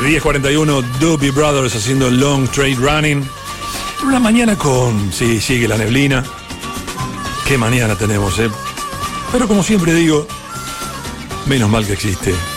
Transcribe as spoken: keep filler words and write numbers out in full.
diez cuarenta y uno, Doobie Brothers haciendo Long Straight Running. Una mañana con... Sí, sigue la neblina. Qué mañana tenemos, ¿eh? Pero como siempre digo, menos mal que existe